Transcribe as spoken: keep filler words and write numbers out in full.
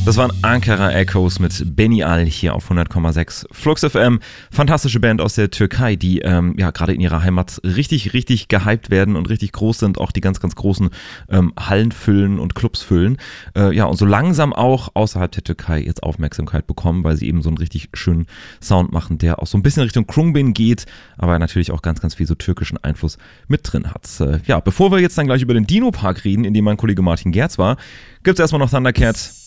Das waren Ankara Echoes mit Beni Al hier auf hundert Komma sechs Flux F M. Fantastische Band aus der Türkei, die ähm, ja gerade in ihrer Heimat richtig, richtig gehypt werden und richtig groß sind, auch die ganz, ganz großen ähm, Hallen füllen und Clubs füllen. Äh, ja, und so langsam auch außerhalb der Türkei jetzt Aufmerksamkeit bekommen, weil sie eben so einen richtig schönen Sound machen, der auch so ein bisschen Richtung Khruangbin geht, aber natürlich auch ganz, ganz viel so türkischen Einfluss mit drin hat. Äh, ja, bevor wir jetzt dann gleich über den Dino Park reden, in dem mein Kollege Martin Gerz war, gibt's erstmal noch Thundercat.